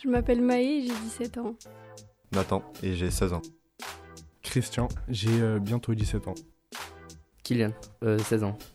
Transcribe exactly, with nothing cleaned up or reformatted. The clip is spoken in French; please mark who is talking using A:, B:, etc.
A: Je m'appelle Maë, j'ai dix-sept ans.
B: Nathan, et j'ai seize ans.
C: Christian, j'ai euh, bientôt dix-sept ans.
D: Kylian, euh, seize ans.